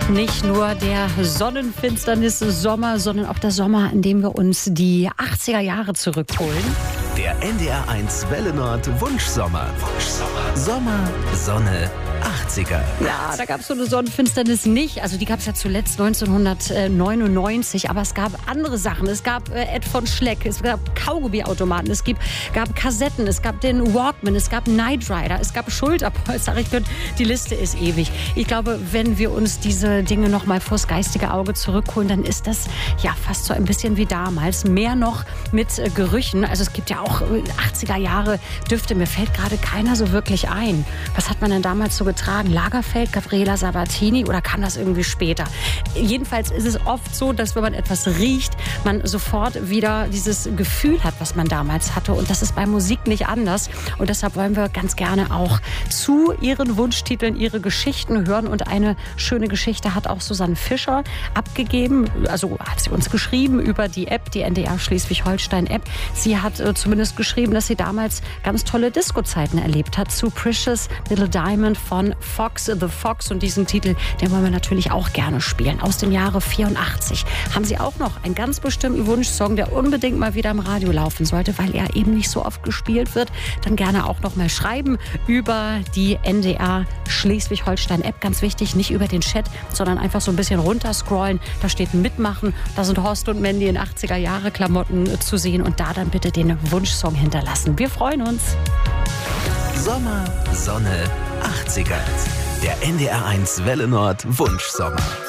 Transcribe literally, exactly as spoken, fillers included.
Nicht nur der Sonnenfinsternis-Sommer, sondern auch der Sommer, in dem wir uns die achtziger Jahre zurückholen. Der N D R eins Welle Nord Wunschsommer. Wunschsommer. Sommer, Sonne, achtziger. Ja, da gab es so eine Sonnenfinsternis nicht. Also die gab es ja zuletzt neunzehnhundertneunundneunzig. Aber es gab andere Sachen. Es gab äh, Ed von Schleck, es gab Kaugummiautomaten, es gibt, gab Kassetten, es gab den Walkman, es gab Knight Rider, es gab Schulterpolster. Ich könnte, die Liste ist ewig. Ich glaube, wenn wir uns diese Dinge noch mal vors geistige Auge zurückholen, dann ist das ja fast so ein bisschen wie damals. Mehr noch mit äh, Gerüchen. Also es gibt ja auch achtziger Jahre Düfte. Mir fällt gerade keiner so wirklich ein. Was hat man denn damals so getragen? Lagerfeld, Gabriela Sabatini oder kam das irgendwie später? Jedenfalls ist es oft so, dass wenn man etwas riecht, man sofort wieder dieses Gefühl hat, was man damals hatte. Und das ist bei Musik nicht anders. Und deshalb wollen wir ganz gerne auch zu ihren Wunschtiteln ihre Geschichten hören. Und eine schöne Geschichte hat auch Susanne Fischer abgegeben. Also hat sie uns geschrieben über die App, die N D R Schleswig-Holstein-App. Sie hat äh, zumindest geschrieben, dass sie damals ganz tolle Disco-Zeiten erlebt hat zu Precious Little Diamond von Fox the Fox. Und diesen Titel, den wollen wir natürlich auch gerne spielen. Aus dem Jahre vierundachtzig haben sie auch noch einen ganz bestimmten Wunschsong, der unbedingt mal wieder im Radio laufen sollte, weil er eben nicht so oft gespielt wird. Dann gerne auch noch mal schreiben über die N D R Schleswig-Holstein-App. Ganz wichtig, nicht über den Chat, sondern einfach so ein bisschen runterscrollen. Da steht Mitmachen. Da sind Horst und Mandy in achtziger Jahre Klamotten zu sehen. Und da dann bitte den Wunschsong hinterlassen. Wir freuen uns. Sommer, Sonne, achtziger. Der N D R eins Welle Nord Wunschsommer.